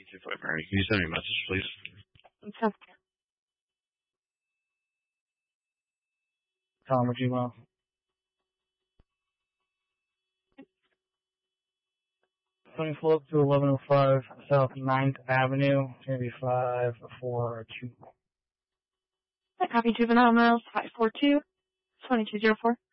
2-5 Mary. Can you send me a message, please? Okay. Tom, what do you want? 24 up to 1105 South 9th Avenue, maybe 542. Copy juvenile miles 542-2204.